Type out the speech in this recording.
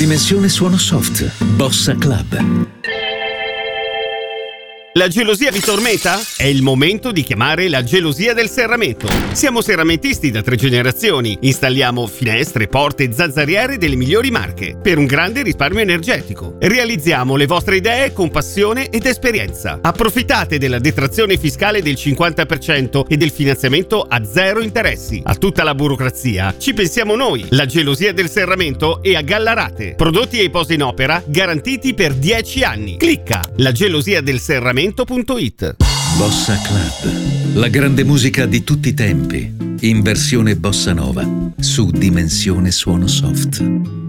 Dimensione suono soft. Bossa Club. La gelosia vi tormenta? È il momento di chiamare la gelosia del serramento. Siamo serramentisti da 3 generazioni. Installiamo finestre, porte e zanzariere delle migliori marche per un grande risparmio energetico. Realizziamo le vostre idee con passione ed esperienza. Approfittate della detrazione fiscale del 50% e del finanziamento a 0 interessi. A tutta la burocrazia ci pensiamo noi. La gelosia del serramento è a Gallarate. Prodotti e poste in opera garantiti per 10 anni. Clicca lagelosiadelserramento.it. Bossa Club. La grande musica di tutti i tempi. In versione bossa nova. Su Dimensione suono soft.